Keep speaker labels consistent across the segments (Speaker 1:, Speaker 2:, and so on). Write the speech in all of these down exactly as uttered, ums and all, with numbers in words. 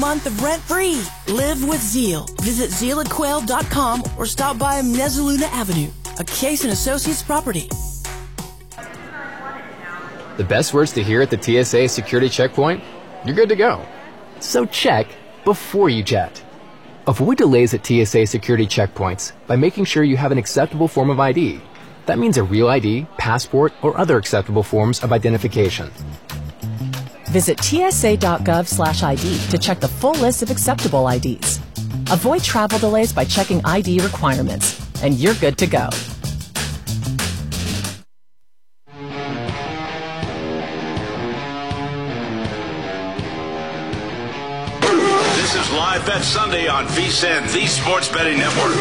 Speaker 1: month of rent-free. Live with Zeal. Visit zeal at quail dot com or stop by Mezzaluna Avenue, a Case and Associates property.
Speaker 2: The best words to hear at the T S A security checkpoint? You're good to go. So check before you jet. Avoid delays at T S A security checkpoints by making sure you have an acceptable form of I D. That means a real I D, passport, or other acceptable forms of identification.
Speaker 3: Visit T S A dot gov slash I D to check the full list of acceptable I Ds. Avoid travel delays by checking I D requirements, and you're good to go.
Speaker 4: This is Live Bet Sunday on V S I N, the Sports Betting Network.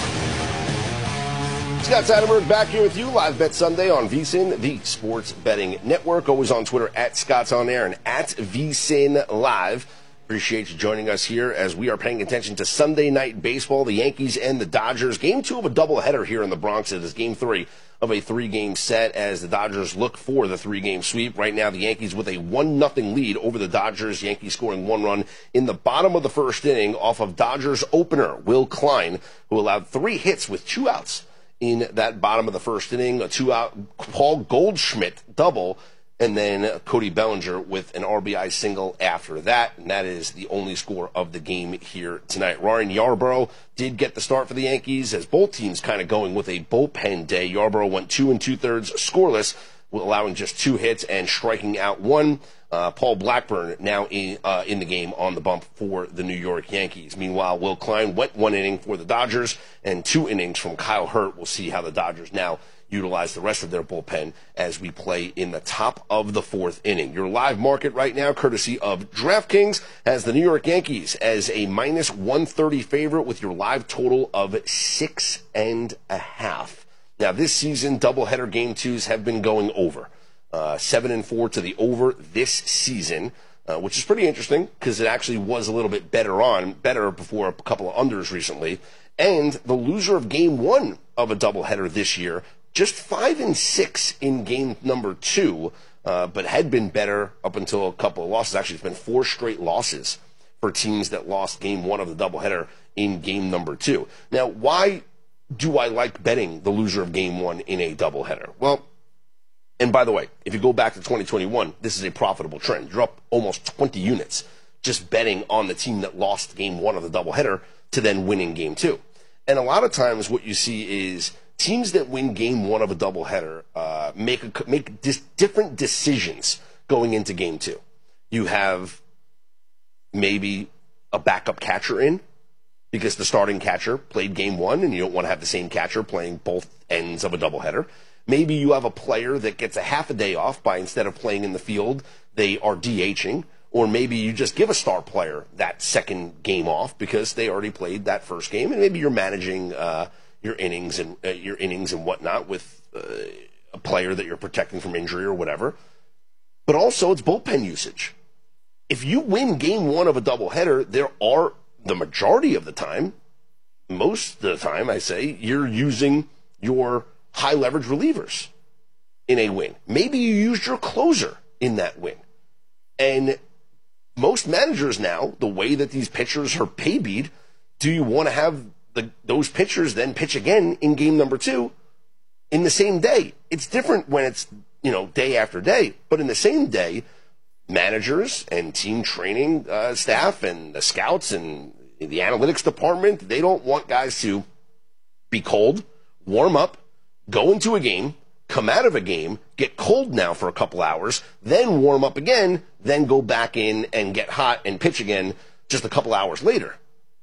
Speaker 5: Scott Seidenberg back here with you, Live Bet Sunday on V S I N, the Sports Betting Network. Always on Twitter at Scott's On Air and at V S I N Live. Appreciate you joining us here as we are paying attention to Sunday night baseball, the Yankees and the Dodgers. Game two of a doubleheader here in the Bronx. It is game three of a three-game set as the Dodgers look for the three-game sweep. Right now, the Yankees with a one nothing lead over the Dodgers. Yankees scoring one run in the bottom of the first inning off of Dodgers opener, Will Klein, who allowed three hits with two outs in that bottom of the first inning. A two-out Paul Goldschmidt double, and then Cody Bellinger with an R B I single after that, and that is the only score of the game here tonight. Ryan Yarbrough did get the start for the Yankees as both teams kind of going with a bullpen day. Yarbrough went two and two-thirds scoreless, allowing just two hits and striking out one. Uh, Paul Blackburn now in, uh, in the game on the bump for the New York Yankees. Meanwhile, Will Klein went one inning for the Dodgers and two innings from Kyle Hurt. We'll see how the Dodgers now utilize the rest of their bullpen as we play in the top of the fourth inning. Your live market right now, courtesy of DraftKings, has the New York Yankees as a minus one thirty favorite with your live total of six and a half. Now, this season, doubleheader game twos have been going over. Uh, seven and four to the over this season, uh, which is pretty interesting because it actually was a little bit better on, better before a couple of unders recently. And the loser of game one of a doubleheader this year, just five and six in game number two, uh, but had been better up until a couple of losses. Actually, it's been four straight losses for teams that lost game one of the doubleheader in game number two. Now, why do I like betting the loser of game one in a doubleheader? Well, and by the way, if you go back to twenty twenty-one, this is a profitable trend. You're up almost twenty units just betting on the team that lost game one of the doubleheader to then winning game two. And a lot of times what you see is teams that win game one of a doubleheader uh, make a, make dis- different decisions going into game two. You have maybe a backup catcher in because the starting catcher played game one and you don't want to have the same catcher playing both ends of a doubleheader. Maybe you have a player that gets a half a day off by instead of playing in the field, they are DHing. Or maybe you just give a star player that second game off because they already played that first game, and maybe you're managing uh, your innings and uh, your innings and whatnot with uh, a player that you're protecting from injury or whatever. But also, it's bullpen usage. If you win game one of a doubleheader, there are the majority of the time, most of the time, I say, you're using your high leverage relievers in a win. Maybe you used your closer in that win, and most managers now, the way that these pitchers are paybeed, do you want to have the, those pitchers then pitch again in game number two in the same day? It's different when it's, you know, day after day, but in the same day, managers and team training uh, staff and the scouts and the analytics department, they don't want guys to be cold, warm up, go into a game, come out of a game, get cold now for a couple hours, then warm up again, then go back in and get hot and pitch again just a couple hours later.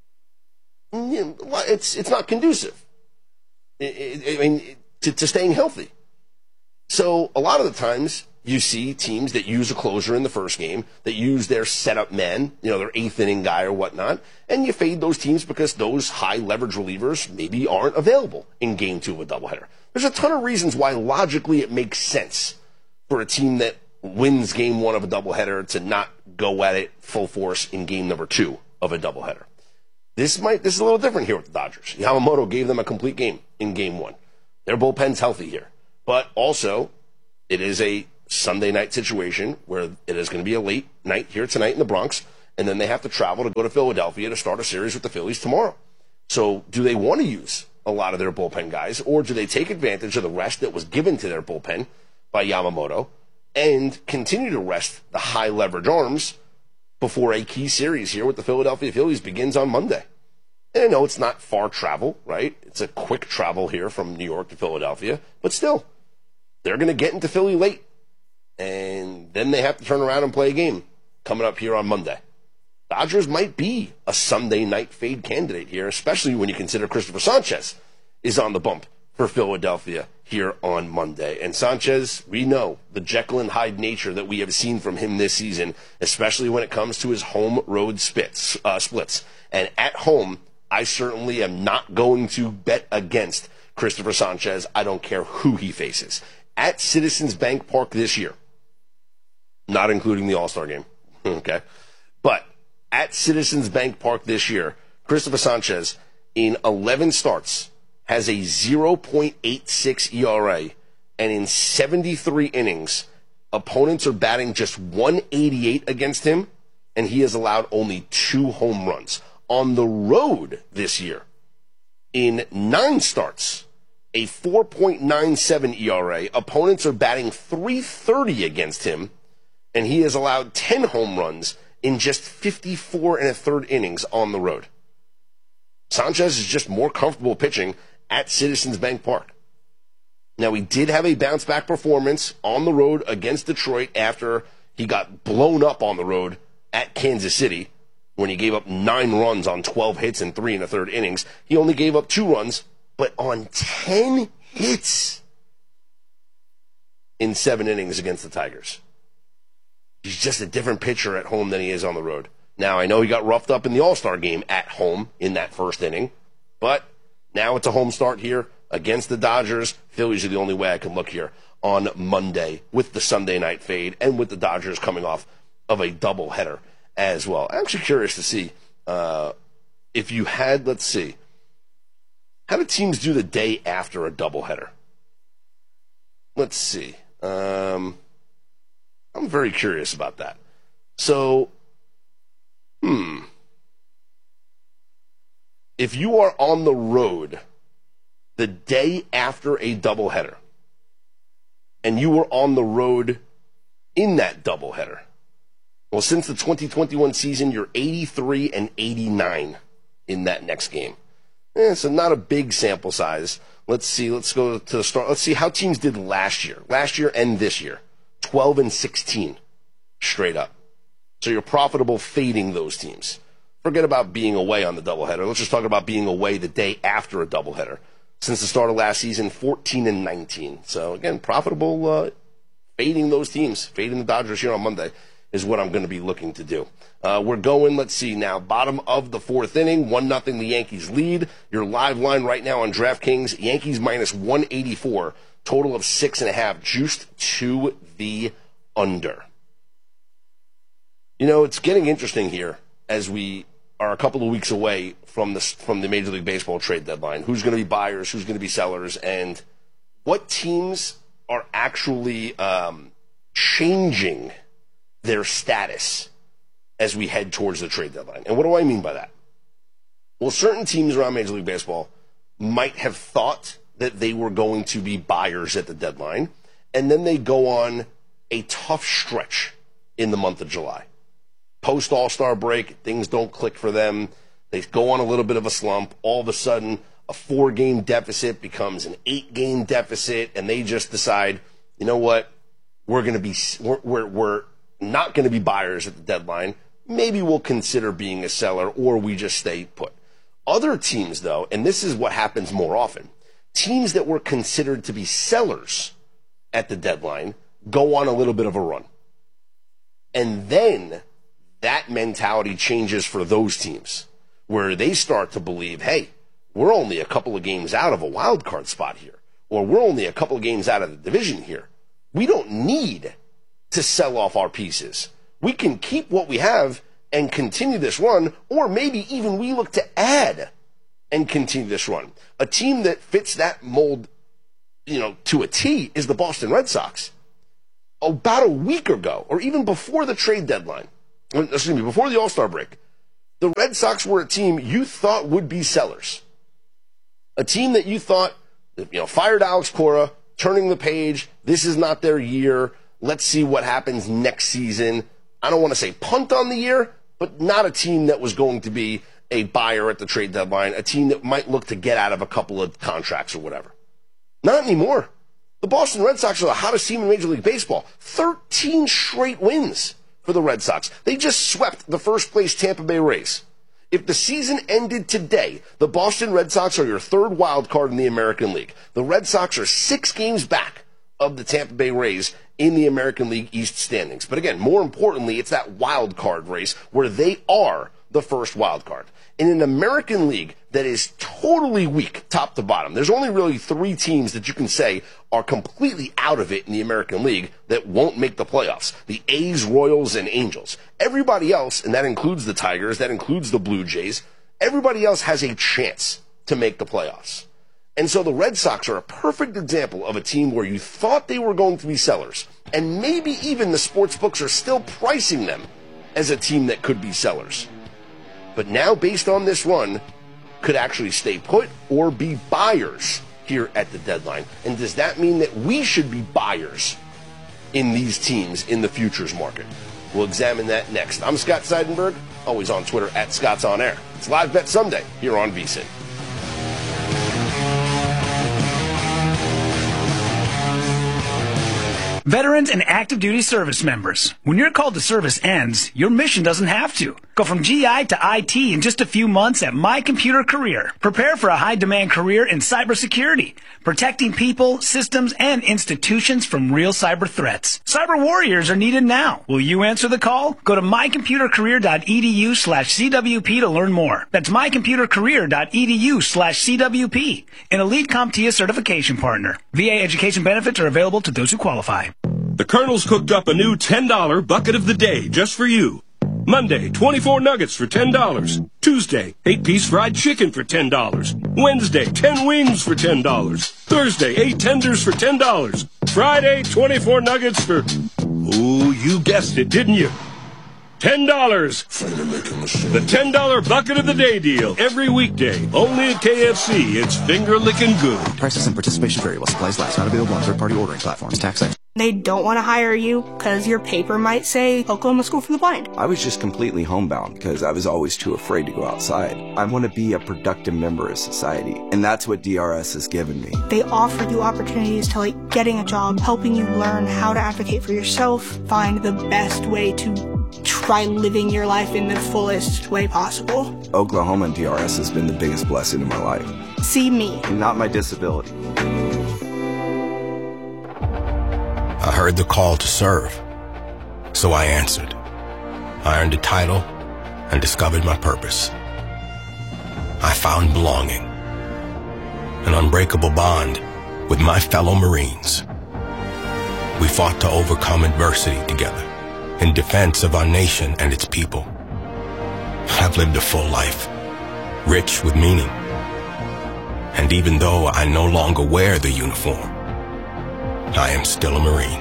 Speaker 5: It's it's not conducive, I mean, to, to staying healthy. So a lot of the times you see teams that use a closer in the first game, that use their setup men, you know, their eighth inning guy or whatnot, and you fade those teams because those high leverage relievers maybe aren't available in game two of a doubleheader. There's a ton of reasons why logically it makes sense for a team that wins game one of a doubleheader to not go at it full force in game number two of a doubleheader. This might this is a little different here with the Dodgers. Yamamoto gave them a complete game in game one. Their bullpen's healthy here. But also, it is a Sunday night situation where it is going to be a late night here tonight in the Bronx, and then they have to travel to go to Philadelphia to start a series with the Phillies tomorrow. So do they want to use a lot of their bullpen guys, or do they take advantage of the rest that was given to their bullpen by Yamamoto and continue to rest the high leverage arms before a key series here with the Philadelphia Phillies begins on Monday? And I know it's not far travel, right? It's a quick travel here from New York to Philadelphia, but still, they're going to get into Philly late, and then they have to turn around and play a game coming up here on Monday. Dodgers might be a Sunday night fade candidate here, especially when you consider Christopher Sanchez is on the bump for Philadelphia here on Monday. And Sanchez, we know the Jekyll and Hyde nature that we have seen from him this season, especially when it comes to his home road spits, uh, splits. And at home, I certainly am not going to bet against Christopher Sanchez. I don't care who he faces. At Citizens Bank Park this year, not including the All-Star game, okay? But at Citizens Bank Park this year, Christopher Sanchez, in eleven starts, has a zero point eight six E R A, and in seventy-three innings, opponents are batting just one eighty-eight against him, and he has allowed only two home runs. On the road this year, in nine starts, a four point nine seven E R A, opponents are batting three thirty against him, and he has allowed ten home runs in just fifty-four and a third innings on the road. Sanchez is just more comfortable pitching at Citizens Bank Park. Now, he did have a bounce-back performance on the road against Detroit after he got blown up on the road at Kansas City when he gave up nine runs on twelve hits and three and a third innings. He only gave up two runs, but on ten hits in seven innings against the Tigers. He's just a different pitcher at home than he is on the road. Now, I know he got roughed up in the All-Star game at home in that first inning, but now it's a home start here against the Dodgers. Phillies are the only way I can look here on Monday with the Sunday night fade and with the Dodgers coming off of a doubleheader as well. I'm actually curious to see uh, if you had, let's see, how do teams do the day after a doubleheader? Let's see. Um, I'm very curious about that. So, hmm. If you are on the road the day after a doubleheader, and you were on the road in that doubleheader, well, since the twenty twenty-one season, you're eighty-three and eighty-nine in that next game. Eh, so not a big sample size. Let's see. Let's go to the start. Let's see how teams did last year. Last year and this year. twelve and sixteen straight up. So you're profitable fading those teams. Forget about being away on the doubleheader. Let's just talk about being away the day after a doubleheader. Since the start of last season, fourteen and nineteen. So again, profitable uh, fading those teams. Fading the Dodgers here on Monday is what I'm going to be looking to do. Uh, we're going, let's see now, bottom of the fourth inning, one nothing the Yankees lead. Your live line right now on DraftKings, Yankees minus one eighty-four, total of six and a half, juiced to the under. You know, it's getting interesting here as we are a couple of weeks away from the, from the Major League Baseball trade deadline. Who's going to be buyers, who's going to be sellers, and what teams are actually um, changing their status as we head towards the trade deadline. And what do I mean by that? Well, certain teams around Major League Baseball might have thought that they were going to be buyers at the deadline, and then they go on a tough stretch in the month of July. Post All-Star break, things don't click for them. They go on a little bit of a slump. All of a sudden, a four-game deficit becomes an eight-game deficit, and they just decide, you know what, we're going to be we're we're, we're not going to be buyers at the deadline. Maybe we'll consider being a seller, or we just stay put. Other teams, though, and this is what happens more often, teams that were considered to be sellers at the deadline go on a little bit of a run. And then that mentality changes for those teams, where they start to believe, hey, we're only a couple of games out of a wild card spot here, or we're only a couple of games out of the division here. We don't need to sell off our pieces. We can keep what we have and continue this run, or maybe even we look to add and continue this run. A team that fits that mold, you know, to a T is the Boston Red Sox. About a week ago, or even before the trade deadline, excuse me, before the All-Star break, the Red Sox were a team you thought would be sellers. A team that you thought, you know, fired Alex Cora, turning the page, this is not their year, let's see what happens next season. I don't want to say punt on the year, but not a team that was going to be a buyer at the trade deadline, a team that might look to get out of a couple of contracts or whatever. Not anymore. The Boston Red Sox are the hottest team in Major League Baseball. thirteen straight wins for the Red Sox. They just swept the first-place Tampa Bay Rays. If the season ended today, the Boston Red Sox are your third wild card in the American League. The Red Sox are six games back of the Tampa Bay Rays in the American League East standings. But again, more importantly, it's that wild card race where they are the first wild card. In an American League that is totally weak, top to bottom, there's only really three teams that you can say are completely out of it in the American League that won't make the playoffs. The A's, Royals, and Angels. Everybody else, and that includes the Tigers, that includes the Blue Jays, everybody else has a chance to make the playoffs. And so the Red Sox are a perfect example of a team where you thought they were going to be sellers, and maybe even the sports books are still pricing them as a team that could be sellers. But now, based on this run, could actually stay put or be buyers here at the deadline. And does that mean that we should be buyers in these teams in the futures market? We'll examine that next. I'm Scott Seidenberg, always on Twitter at Scott's On Air. It's Live Bet Sunday here on V S I N.
Speaker 6: Veterans and active duty service members, when your call to service ends, your mission doesn't have to. Go from G I to I T in just a few months at My Computer Career. Prepare for a high-demand career in cybersecurity, protecting people, systems, and institutions from real cyber threats. Cyber warriors are needed now. Will you answer the call? Go to mycomputercareer.edu slash CWP to learn more. That's mycomputercareer.edu slash CWP, an Elite CompTIA certification partner. V A education benefits are available to those who qualify.
Speaker 7: The Colonel's cooked up a new ten dollar bucket of the day just for you. Monday, twenty-four nuggets for ten dollars. Tuesday, eight piece fried chicken for ten dollars. Wednesday, ten wings for ten dollars. Thursday, eight tenders for ten dollars. Friday, twenty-four nuggets for... Ooh, you guessed it, didn't you? ten dollars. The ten dollar bucket of the day deal. Every weekday. Only at K F C. It's finger-licking good.
Speaker 8: Prices and participation vary while supplies last. Not available on third-party ordering platforms. Tax extra.
Speaker 9: They don't want to hire you because your paper might say Oklahoma School for the Blind.
Speaker 10: I was just completely homebound because I was always too afraid to go outside. I want to be a productive member of society, and that's what D R S has given me.
Speaker 9: They offer you opportunities to, like, getting a job, helping you learn how to advocate for yourself, find the best way to try living your life in the fullest way possible.
Speaker 10: Oklahoma and D R S has been the biggest blessing in my life.
Speaker 9: See me.
Speaker 10: Not my disability.
Speaker 11: I heard the call to serve, so I answered. I earned a title and discovered my purpose. I found belonging, an unbreakable bond with my fellow Marines. We fought to overcome adversity together in defense of our nation and its people. I've lived a full life, rich with meaning. And even though I no longer wear the uniform, I am still a Marine.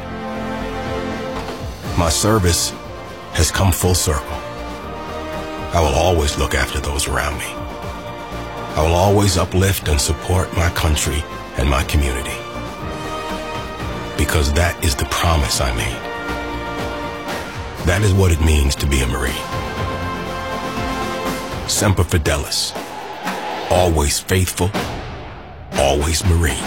Speaker 11: My service has come full circle. I will always look after those around me. I will always uplift and support my country and my community. Because that is the promise I made. That is what it means to be a Marine. Semper Fidelis. Always faithful, always Marine.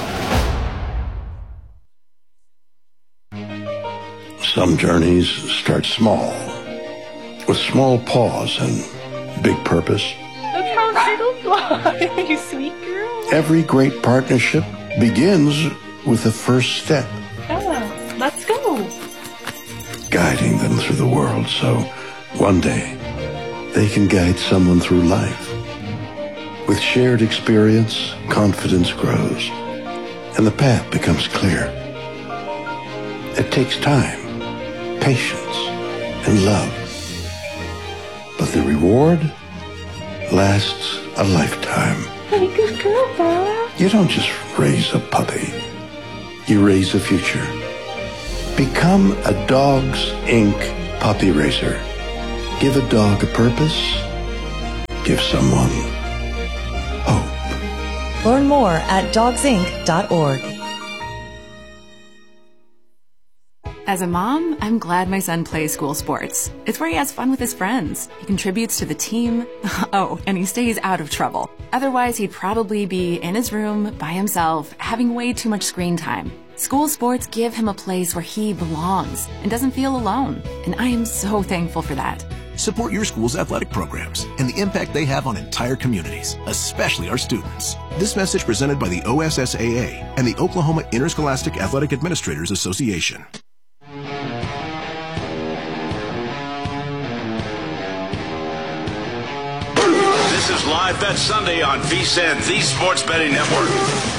Speaker 12: Some journeys start small, with small pause and big purpose.
Speaker 13: Look how little fly, you sweet girl.
Speaker 12: Every great partnership begins with the first step.
Speaker 13: Oh, let's go.
Speaker 12: Guiding them through the world so one day they can guide someone through life. With shared experience, confidence grows, and the path becomes clear. It takes time, patience, and love. But the reward lasts a lifetime.
Speaker 13: Hey, good girl, Bella.
Speaker 12: You don't just raise a puppy. You raise a future. Become a Dogs, Incorporated puppy raiser. Give a dog a purpose. Give someone hope.
Speaker 14: Learn more at dogs inc dot org.
Speaker 15: As a mom, I'm glad my son plays school sports. It's where he has fun with his friends. He contributes to the team. Oh, and he stays out of trouble. Otherwise, he'd probably be in his room by himself, having way too much screen time. School sports give him a place where he belongs and doesn't feel alone. And I am so thankful for that.
Speaker 16: Support your school's athletic programs and the impact they have on entire communities, especially our students. This message presented by the O S S A A and the Oklahoma Interscholastic Athletic Administrators Association.
Speaker 4: This is Live Bet Sunday on V S I N, the Sports Betting Network.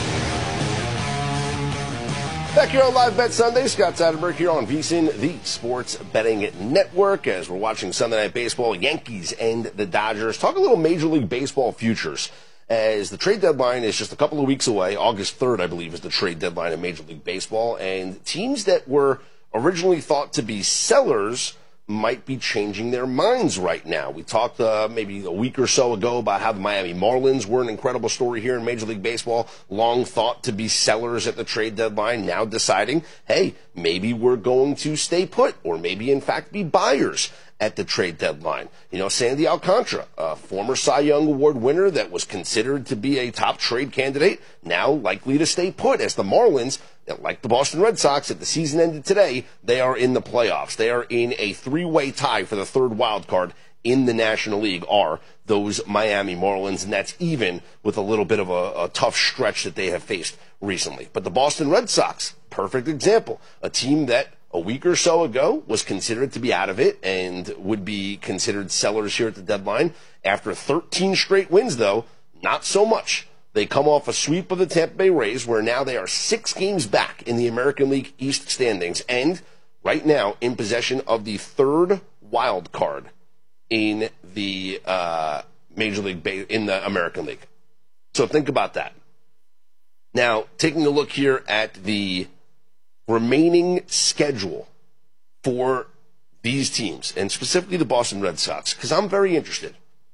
Speaker 5: Back here on Live Bet Sunday, Scott Seidenberg here on V S I N, the Sports Betting Network, as we're watching Sunday Night Baseball, Yankees and the Dodgers. Talk a little Major League Baseball futures, as the trade deadline is just a couple of weeks away. August third, I believe, is the trade deadline in Major League Baseball, and teams that were originally thought to be sellers might be changing their minds right now. We talked uh, maybe a week or so ago about how the Miami Marlins were an incredible story here in Major League Baseball, long thought to be sellers at the trade deadline, now deciding, hey, maybe we're going to stay put, or maybe in fact be buyers at the trade deadline. You know, Sandy Alcantara, a former Cy Young Award winner that was considered to be a top trade candidate, now likely to stay put as the Marlins, like the Boston Red Sox, if the season ended today, they are in the playoffs. They are in a three-way tie for the third wild card in the National League, are those Miami Marlins, and that's even with a little bit of a, a tough stretch that they have faced recently. But the Boston Red Sox, perfect example, a team that a week or so ago was considered to be out of it and would be considered sellers here at the deadline. After thirteen straight wins, though, not so much. They come off a sweep of the Tampa Bay Rays, where now they are six games back in the American League East standings, and right now in possession of the third wild card in the uh, Major League ba- in the American League. So think about that. Now, taking a look here at the remaining schedule for these teams, and specifically the Boston Red Sox, because I'm very interested.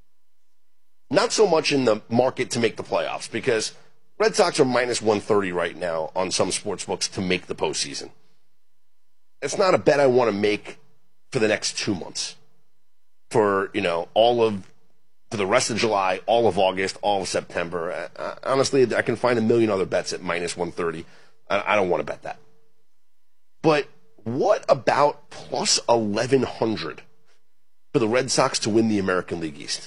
Speaker 5: Not so much in the market to make the playoffs, because Red Sox are minus one thirty right now on some sports books to make the postseason. It's not a bet I want to make for the next two months. For, you know, all of, for the rest of July, all of August, all of September. Uh, honestly, I can find a million other bets at minus one thirty. I, I don't want to bet that. But what about plus eleven hundred for the Red Sox to win the American League East?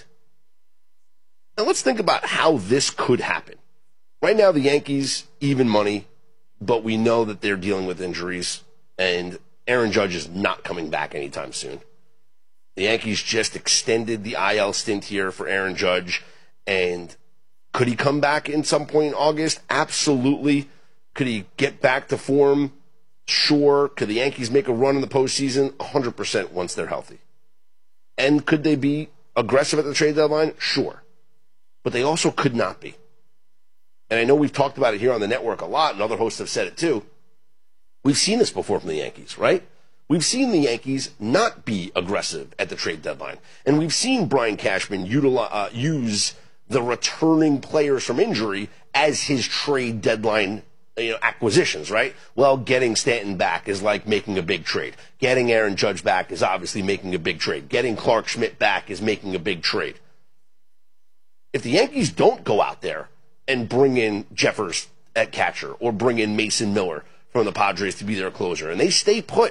Speaker 5: Now let's think about how this could happen. Right now, the Yankees, even money, but we know that they're dealing with injuries, and Aaron Judge is not coming back anytime soon. The Yankees just extended the I L stint here for Aaron Judge, and could he come back in some point in August? Absolutely. Could he get back to form? Sure. Could the Yankees make a run in the postseason? one hundred percent once they're healthy. And could they be aggressive at the trade deadline? Sure. But they also could not be. And I know we've talked about it here on the network a lot, and other hosts have said it too. We've seen this before from the Yankees, right? We've seen the Yankees not be aggressive at the trade deadline. And we've seen Brian Cashman utilize, uh, use the returning players from injury as his trade deadline, you know, acquisitions, right? Well, getting Stanton back is like making a big trade. Getting Aaron Judge back is obviously making a big trade. Getting Clark Schmidt back is making a big trade. If the Yankees don't go out there and bring in Jeffers at catcher or bring in Mason Miller from the Padres to be their closer, and they stay put,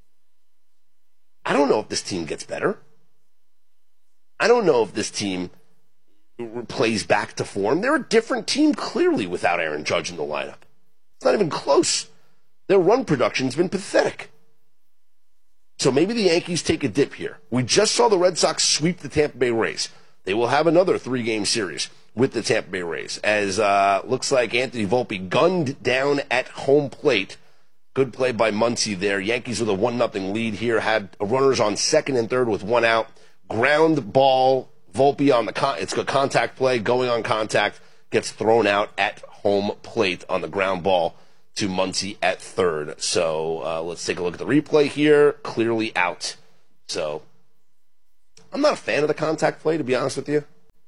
Speaker 5: I don't know if this team gets better. I don't know if this team plays back to form. They're a different team clearly without Aaron Judge in the lineup. It's not even close. Their run production's been pathetic. So maybe the Yankees take a dip here. We just saw the Red Sox sweep the Tampa Bay Rays. They will have another three-game series with the Tampa Bay Rays, as uh, looks like Anthony Volpe gunned down at home plate. Good play by Muncy there. Yankees with a one nothing lead here. Had runners on second and third with one out. Ground ball. Volpe on the con- it's a contact play. Going on contact. Gets thrown out at home plate on the ground ball to Muncy at third. So uh, let's take a look at the replay here. Clearly out. So I'm not a fan of the contact play, to be honest with you.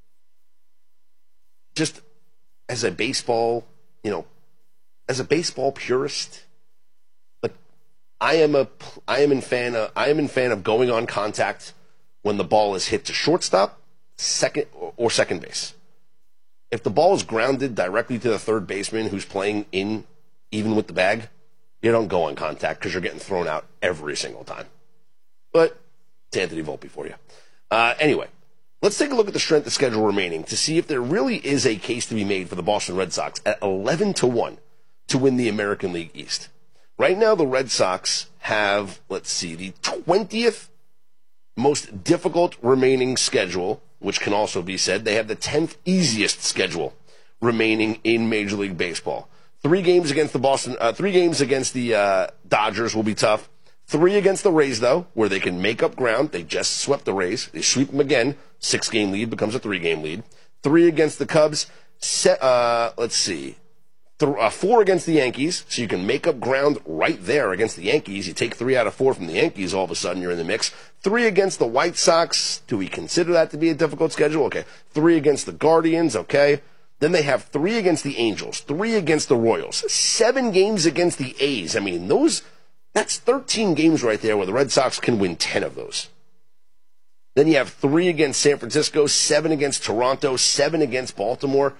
Speaker 5: Just as a baseball, you know, as a baseball purist, like I am a, I am in fan, of, I am in fan of going on contact when the ball is hit to shortstop, second or second base. If the ball is grounded directly to the third baseman who's playing in, even with the bag, you don't go on contact because you're getting thrown out every single time. But it's Anthony Volpe for you. Uh, anyway, let's take a look at the strength of schedule remaining to see if there really is a case to be made for the Boston Red Sox at eleven to one to win the American League East. Right now, the Red Sox have, let's see, the twentieth most difficult remaining schedule, which can also be said. They have the tenth easiest schedule remaining in Major League Baseball. Three games against the Boston, uh, three games against the uh, Dodgers will be tough. Three against the Rays, though, where they can make up ground. They just swept the Rays. They sweep them again. Six-game lead becomes a three-game lead. Three against the Cubs. Set, uh, let's see. Th- uh, four against the Yankees, so you can make up ground right there against the Yankees. You take three out of four from the Yankees, all of a sudden you're in the mix. Three against the White Sox. Do we consider that to be a difficult schedule? Okay. Three against the Guardians. Okay. Then they have three against the Angels, three against the Royals, seven games against the A's. I mean, those, that's thirteen games right there where the Red Sox can win ten of those. Then you have three against San Francisco, seven against Toronto, seven against Baltimore.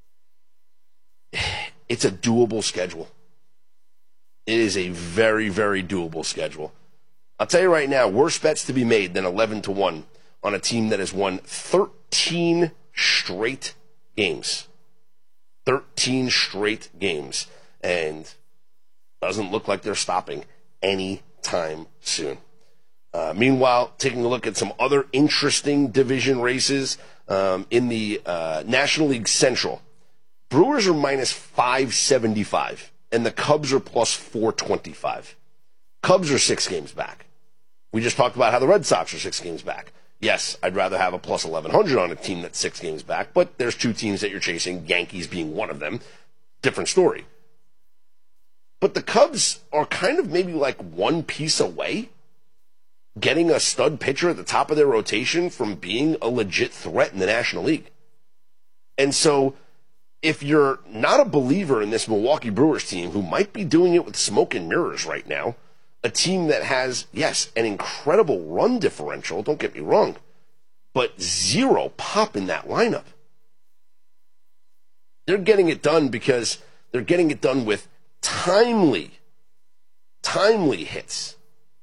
Speaker 5: It's a doable schedule. It is a very, very doable schedule. I'll tell you right now, worse bets to be made than eleven to one on a team that has won thirteen straight games. thirteen straight games. And doesn't look like they're stopping anytime soon. Uh, meanwhile, taking a look at some other interesting division races um, in the uh, National League Central. Brewers are minus five seventy-five, and the Cubs are plus four twenty-five. Cubs are six games back. We just talked about how the Red Sox are six games back. Yes, I'd rather have a plus eleven hundred on a team that's six games back, but there's two teams that you're chasing, Yankees being one of them. Different story. But the Cubs are kind of maybe like one piece away, getting a stud pitcher at the top of their rotation from being a legit threat in the National League. And so, if you're not a believer in this Milwaukee Brewers team, who might be doing it with smoke and mirrors right now, a team that has, yes, an incredible run differential, don't get me wrong, but zero pop in that lineup. They're getting it done because they're getting it done with timely, timely hits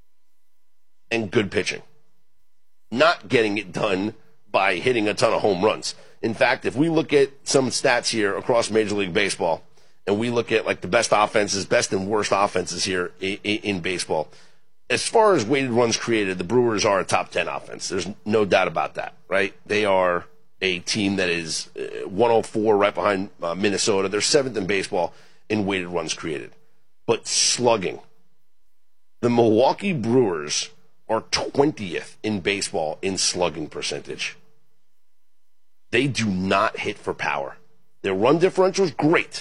Speaker 5: and good pitching. Not getting it done by hitting a ton of home runs. In fact, if we look at some stats here across Major League Baseball, and we look at like the best offenses, best and worst offenses here in, in baseball, as far as weighted runs created, the Brewers are a top ten offense. There's no doubt about that, right? They are a team that is one oh four right behind uh, Minnesota. They're seventh in baseball in weighted runs created. But slugging, the Milwaukee Brewers are twentieth in baseball in slugging percentage. They do not hit for power. Their run differential is great,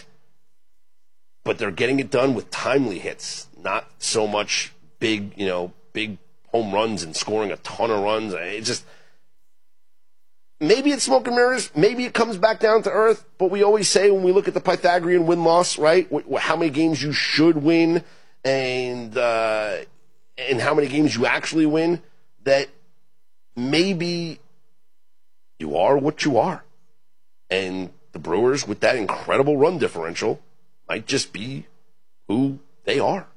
Speaker 5: but they're getting it done with timely hits, not so much big, you know, big home runs and scoring a ton of runs. It just, maybe it's smoke and mirrors, maybe it comes back down to earth, but we always say when we look at the Pythagorean win-loss, right, how many games you should win and, uh, and how many games you actually win, that maybe you are what you are. And the Brewers, with that incredible run differential, might just be who they are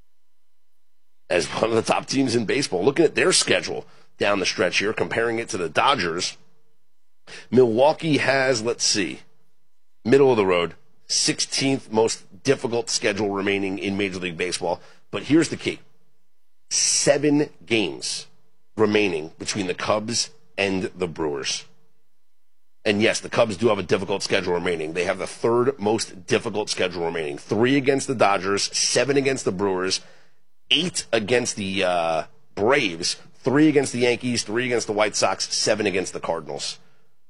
Speaker 5: as one of the top teams in baseball. Looking at their schedule down the stretch here, comparing it to the Dodgers, Milwaukee has, let's see, middle of the road, sixteenth most difficult schedule remaining in Major League Baseball. But here's the key. Seven games remaining between the Cubs and the Brewers. And yes, the Cubs do have a difficult schedule remaining. They have the third most difficult schedule remaining. Three against the Dodgers, seven against the Brewers, eight against the uh, Braves, three against the Yankees, three against the White Sox, seven against the Cardinals.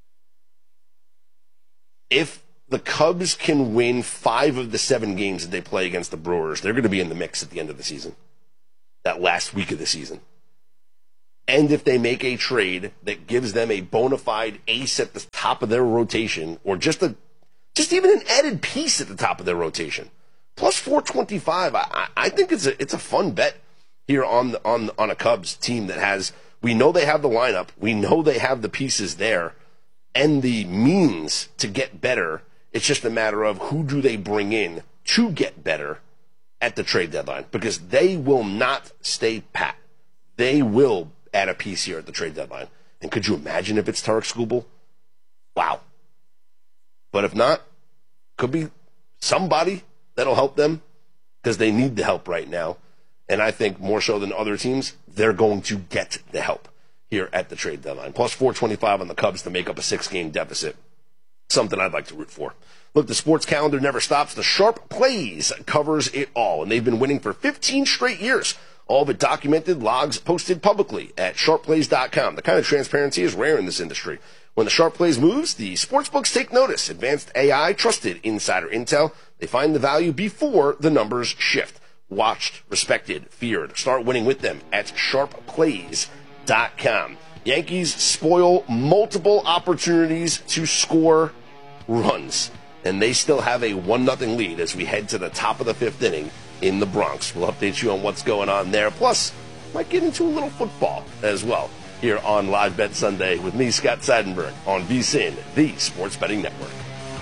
Speaker 5: If the Cubs can win five of the seven games that they play against the Brewers, they're going to be in the mix at the end of the season, that last week of the season. and if they make a trade that gives them a bona fide ace at the top of their rotation, or just a just even an added piece at the top of their rotation, plus four twenty-five, I, I think it's a it's a fun bet here on the, on on a Cubs team that has, we know they have the lineup, we know they have the pieces there, and the means to get better. It's just a matter of who do they bring in to get better at the trade deadline, because they will not stay pat. They will add a piece here at the trade deadline. And could you imagine if it's Tarik Skubal? Wow. But if not, could be somebody that'll help them, because they need the help right now. And I think more so than other teams, they're going to get the help here at the trade deadline. Plus four twenty-five on the Cubs to make up a six-game deficit. Something I'd like to root for. Look, the sports calendar never stops. The Sharp Plays covers it all, and they've been winning for fifteen straight years. All of it documented, logs posted publicly at sharp plays dot com. The kind of transparency is rare in this industry. When the Sharp Plays moves, the sportsbooks take notice. Advanced A I, trusted insider intel. They find the value before the numbers shift. Watched, respected, feared. Start winning with them at sharp plays dot com. Yankees spoil multiple opportunities to score runs, and they still have a one nothing lead as we head to the top of the fifth inning in the Bronx. We'll update you on what's going on there. Plus, might get into a little football as well here on Live Bet Sunday with me, Scott Seidenberg, on V S I N, the Sports Betting Network.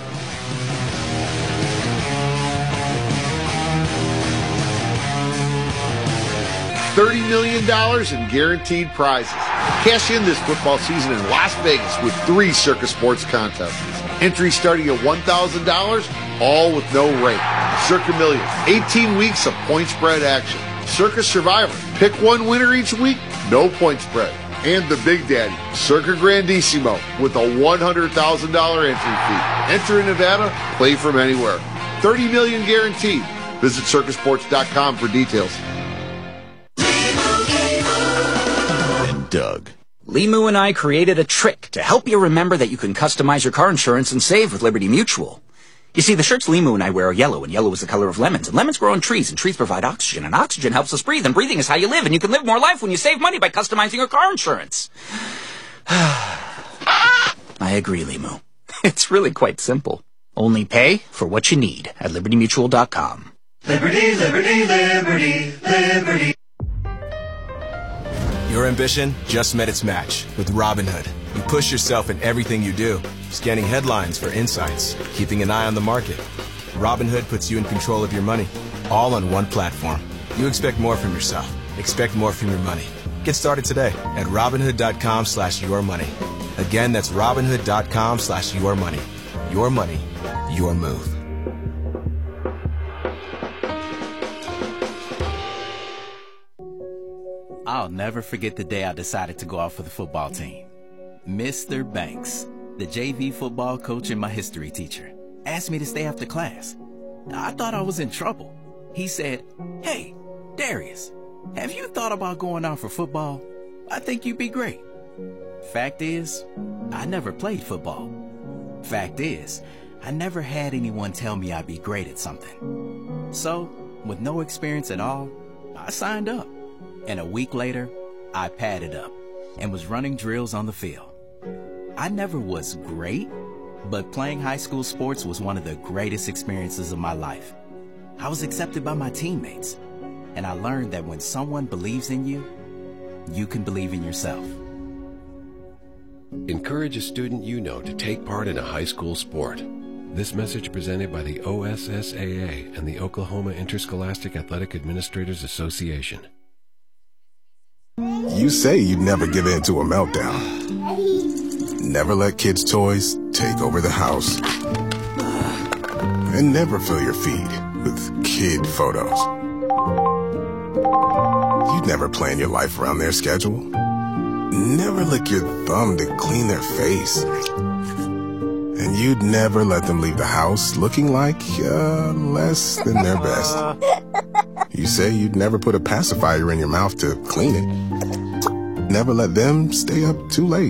Speaker 17: thirty million dollars in guaranteed prizes. Cash in this football season in Las Vegas with three Circus Sports contests. Entry starting at one thousand dollars, all with no rate. Circa Millions, eighteen weeks of point spread action. Circus Survivor, pick one winner each week, no point spread. And the Big Daddy, Circa Grandissimo, with a one hundred thousand dollars entry fee. Enter in Nevada, play from anywhere. thirty million dollars guaranteed. Visit circus sports dot com for details.
Speaker 18: Doug. Limu and I created a trick to help you remember that you can customize your car insurance and save with Liberty Mutual. You see, the shirts Limu and I wear are yellow, and yellow is the color of lemons, and lemons grow on trees, and trees provide oxygen, and oxygen helps us breathe, and breathing is how you live, and you can live more life when you save money by customizing your car insurance. I agree, Limu. It's really quite simple. Only pay for what you need at liberty mutual dot com.
Speaker 19: Liberty, liberty, liberty, liberty.
Speaker 20: Your ambition just met its match with Robinhood. You push yourself in everything you do, scanning headlines for insights, keeping an eye on the market. Robinhood puts you in control of your money, all on one platform. You expect more from yourself. Expect more from your money. Get started today at robinhood dot com slash your money. Again, that's robinhood dot com slash your money. Your money, your move.
Speaker 21: I'll never forget the day I decided to go out for the football team. Mister Banks, the J V football coach and my history teacher, asked me to stay after class. I thought I was in trouble. He said, "Hey, Darius, have you thought about going out for football? I think you'd be great." Fact is, I never played football. Fact is, I never had anyone tell me I'd be great at something. So, with no experience at all, I signed up. And a week later, I padded up and was running drills on the field. I never was great, but playing high school sports was one of the greatest experiences of my life. I was accepted by my teammates, and I learned that when someone believes in you, you can believe in yourself.
Speaker 22: Encourage a student you know to take part in a high school sport. This message presented by the O S S A A and the Oklahoma Interscholastic Athletic Administrators Association.
Speaker 11: You say you'd never give in to a meltdown. Never let kids' toys take over the house. And never fill your feed with kid photos. You'd never plan your life around their schedule. Never lick your thumb to clean their face. And you'd never let them leave the house looking like uh, less than their best. You say you'd never put a pacifier in your mouth to clean it. Never let them stay up too late.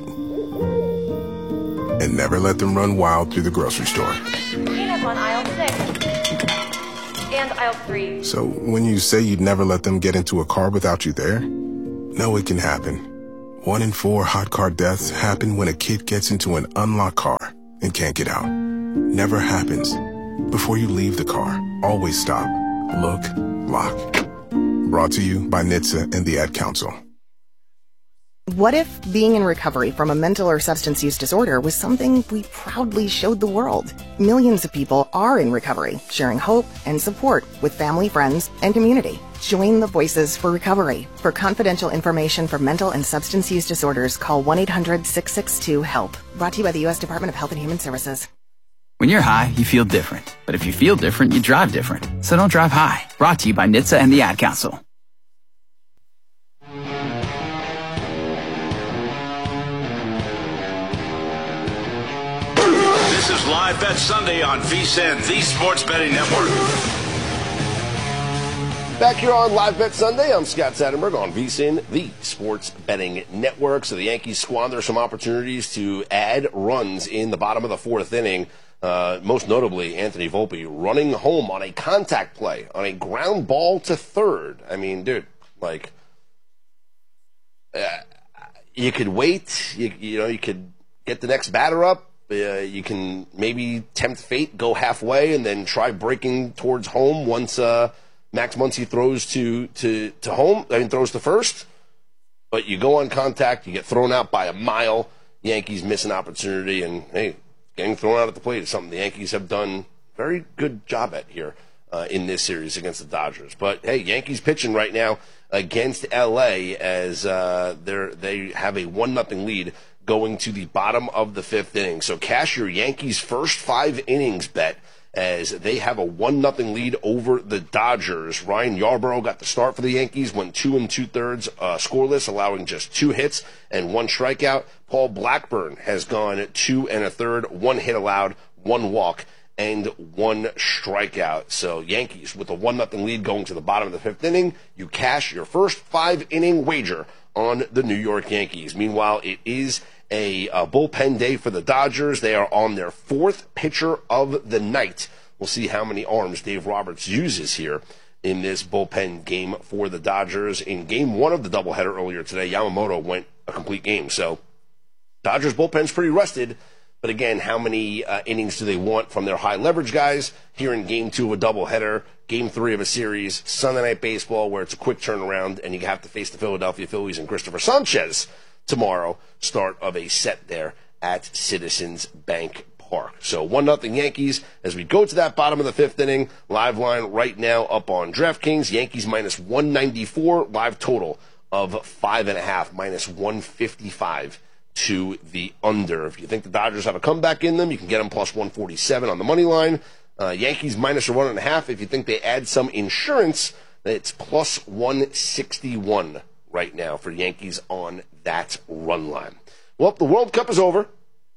Speaker 11: And never let them run wild through the grocery store.
Speaker 23: Peanuts on aisle six. And aisle three.
Speaker 11: So when you say you'd never let them get into a car without you there, know it can happen.
Speaker 1: One in four hot car deaths happen when a kid gets into an unlocked car and can't get out. Never happens. Before you leave the car, always stop, look, lock. Brought to you by N H T S A and the Ad Council.
Speaker 2: What if being in recovery from a mental or substance use disorder was something we proudly showed the world? Millions of people are in recovery, sharing hope and support with family, friends, and community. Join the Voices for Recovery. For confidential information for mental and substance use disorders, call one eight hundred six six two HELP. Brought to you by the U S Department of Health and Human Services.
Speaker 3: When you're high, you feel different. But if you feel different, you drive different. So don't drive high. Brought to you by N H T S A and the Ad Council.
Speaker 4: This is Live Bet Sunday on V S I N, the Sports Betting Network.
Speaker 5: Back here on Live Bet Sunday, I'm Scott Satterberg on V S I N, the Sports Betting Network. So the Yankees squander some opportunities to add runs in the bottom of the fourth inning. Uh, most notably, Anthony Volpe running home on a contact play, on a ground ball to third. I mean, dude, like, uh, you could wait. You, you know, you could get the next batter up. Uh, you can maybe tempt fate, go halfway, and then try breaking towards home once uh, Max Muncy throws to, to, to home, I mean, throws to first. But you go on contact, you get thrown out by a mile. Yankees miss an opportunity, and, hey, getting thrown out at the plate is something the Yankees have done a very good job at here uh, in this series against the Dodgers. But, hey, Yankees pitching right now against L A as uh, they're, they have a one nothing lead going to the bottom of the fifth inning. So cash your Yankees' first five innings bet as they have a one nothing lead over the Dodgers. Ryan Yarbrough got the start for the Yankees, went two and two-thirds uh, scoreless, allowing just two hits and one strikeout. Paul Blackburn has gone two and a third, one hit allowed, one walk, and one strikeout. So Yankees with a one nothing lead going to the bottom of the fifth inning. You cash your first five-inning wager on the New York Yankees. Meanwhile, it is a, a bullpen day for the Dodgers. They are on their fourth pitcher of the night. We'll see how many arms Dave Roberts uses here in this bullpen game for the Dodgers. In game one of the doubleheader earlier today, Yamamoto went a complete game. So Dodgers bullpen's pretty rusted. But again, how many uh, innings do they want from their high leverage guys here in game two of a doubleheader, game three of a series, Sunday Night Baseball, where it's a quick turnaround and you have to face the Philadelphia Phillies and Christopher Sanchez tomorrow, start of a set there at Citizens Bank Park. So one nothing Yankees as we go to that bottom of the fifth inning. Live line right now up on DraftKings. Yankees minus one ninety-four, live total of five and a half, minus one fifty-five to the under. If you think the Dodgers have a comeback in them, you can get them plus one forty-seven on the money line. Uh, Yankees minus a one and a half. If you think they add some insurance, it's plus one sixty-one right now for Yankees on that run line. Well, the World Cup is over,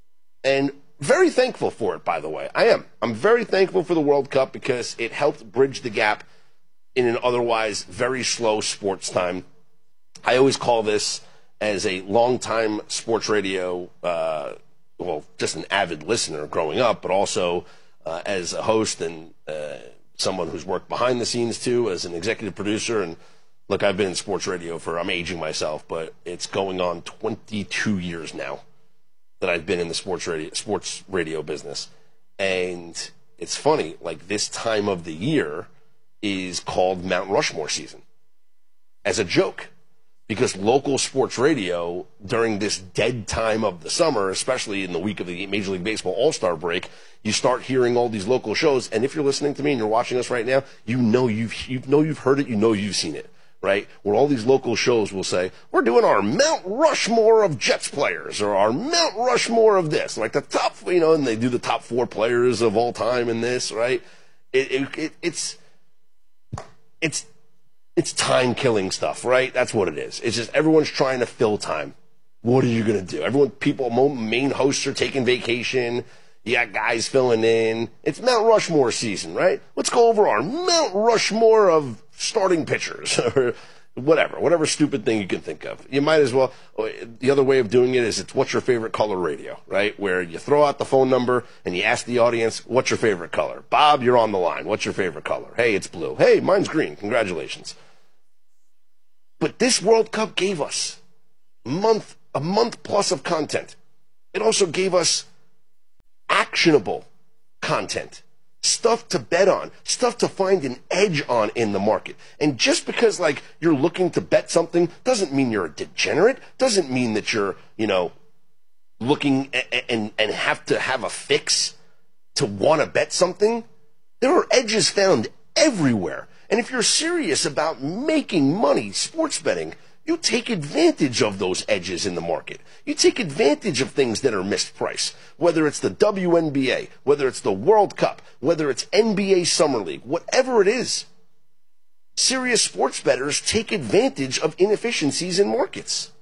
Speaker 5: and very thankful for it, by the way. I am. I'm very thankful for the World Cup because it helped bridge the gap in an otherwise very slow sports time. I always call this, as a longtime sports radio, uh, well, just an avid listener growing up, but also uh, as a host and uh, someone who's worked behind the scenes too, as an executive producer. And look, I've been in sports radio for, I'm aging myself, but it's going on twenty-two years now that I've been in the sports radio, sports radio business. And it's funny, like this time of the year is called Mount Rushmore season as a joke. Because local sports radio, during this dead time of the summer, especially in the week of the Major League Baseball All-Star break, you start hearing all these local shows. And if you're listening to me and you're watching us right now, you know you've, you know you've heard it, you know you've seen it, right? Where all these local shows will say, we're doing our Mount Rushmore of Jets players, or our Mount Rushmore of this. Like the top, you know, and they do the top four players of all time in this, right? It, it, it it's, it's, It's time-killing stuff, right? That's what it is. It's just everyone's trying to fill time. What are you going to do? Everyone, people, main hosts are taking vacation. You got guys filling in. It's Mount Rushmore season, right? Let's go over our Mount Rushmore of starting pitchers or whatever, whatever stupid thing you can think of. You might as well, the other way of doing it is it's what's your favorite color radio, right? Where you throw out the phone number and you ask the audience, what's your favorite color? Bob, you're on the line. What's your favorite color? Hey, it's blue. Hey, mine's green. Congratulations. But this World Cup gave us month a month plus of content. It also gave us actionable content, stuff to bet on, stuff to find an edge on in the market. And just because, like, you're looking to bet something doesn't mean you're a degenerate, doesn't mean that you're, you know, looking and, and, and have to have a fix to want to bet something. There are edges found everywhere. And if you're serious about making money sports betting, you take advantage of those edges in the market. You take advantage of things that are mispriced, whether it's the W N B A, whether it's the World Cup, whether it's N B A Summer League, whatever it is. Serious sports bettors take advantage of inefficiencies in markets.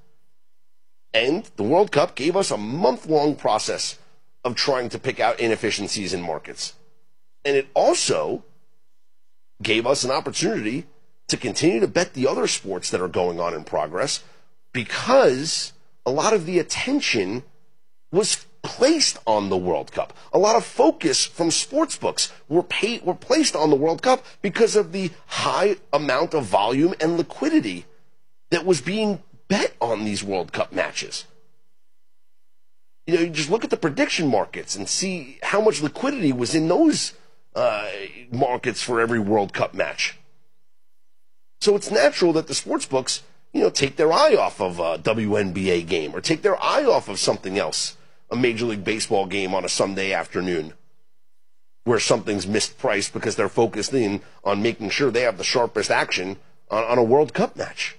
Speaker 5: And the World Cup gave us a month-long process of trying to pick out inefficiencies in markets. And it also gave us an opportunity to continue to bet the other sports that are going on in progress, because a lot of the attention was placed on the World Cup. A lot of focus from sportsbooks were paid, were placed on the World Cup because of the high amount of volume and liquidity that was being bet on these World Cup matches. You know, you just look at the prediction markets and see how much liquidity was in those uh, markets for every World Cup match. So it's natural that the sportsbooks, you know, take their eye off of a W N B A game or take their eye off of something else, a Major League Baseball game on a Sunday afternoon where something's mispriced because they're focused in on making sure they have the sharpest action on, on a World Cup match.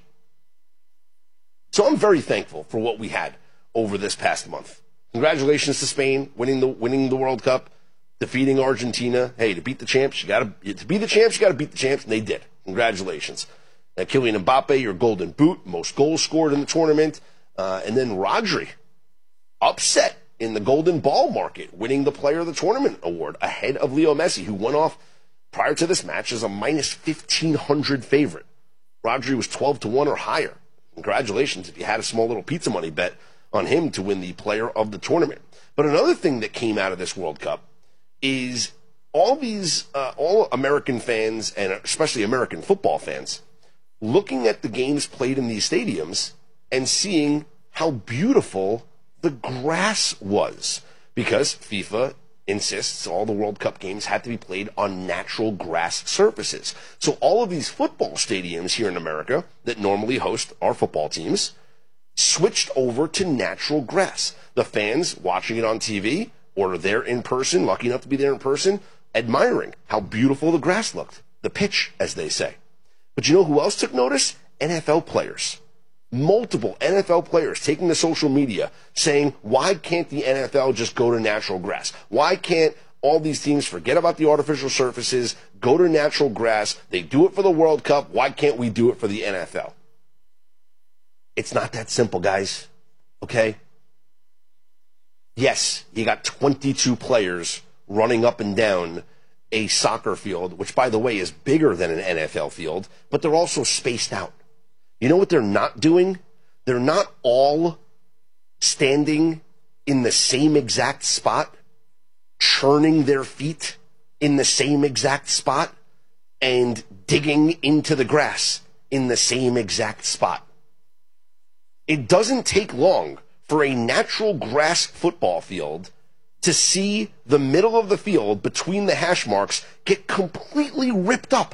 Speaker 5: So I'm very thankful for what we had over this past month. Congratulations to Spain winning the winning the World Cup, defeating Argentina. Hey, to beat the champs, you got to to be the champs, you got to beat the champs, and they did. Congratulations. Now, Kylian Mbappe, your golden boot, most goals scored in the tournament, uh, and then Rodri, upset in the golden ball market, winning the Player of the Tournament award ahead of Leo Messi, who went off prior to this match as a minus fifteen hundred favorite. Rodri was twelve to one or higher. Congratulations if you had a small little pizza money bet on him to win the Player of the Tournament. But another thing that came out of this World Cup is all these, uh, all American fans, and especially American football fans, looking at the games played in these stadiums and seeing how beautiful the grass was. Because FIFA insists all the World Cup games had to be played on natural grass surfaces. So all of these football stadiums here in America that normally host our football teams switched over to natural grass. The fans watching it on T V or there in person, lucky enough to be there in person, admiring how beautiful the grass looked. The pitch, as they say. But you know who else took notice? N F L players. Multiple N F L players taking to social media saying, why can't the N F L just go to natural grass? Why can't all these teams forget about the artificial surfaces, go to natural grass? They do it for the World Cup. Why can't we do it for the N F L? It's not that simple, guys. Okay? Yes, you got twenty-two players running up and down a soccer field, which, by the way, is bigger than an N F L field, but they're also spaced out. You know what they're not doing? They're not all standing in the same exact spot, churning their feet in the same exact spot, and digging into the grass in the same exact spot. It doesn't take long for a natural grass football field to see the middle of the field between the hash marks get completely ripped up.